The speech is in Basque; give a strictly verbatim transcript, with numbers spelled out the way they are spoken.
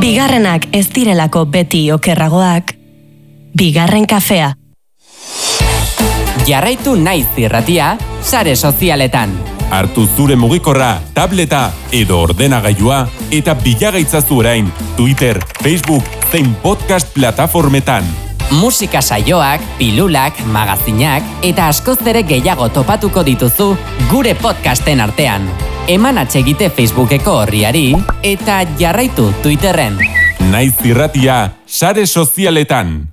Bigarrenak ez direlako beti okerragoak. Bigarren kafea. Jarraitu Naiz irratia sare sozialetan. Hartu zure mugikorra, tableta edo ordenagailua eta bilagaitzazu orain Twitter, Facebook zein podcast plataformetan. Musika saioak, pilulak, magazinak eta askoz ere gehiago topatuko dituzu gure podcasten artean. Eman atsegite Facebookeko orriari eta jarraitu Twitterren. Naiz irratia sare sozialetan.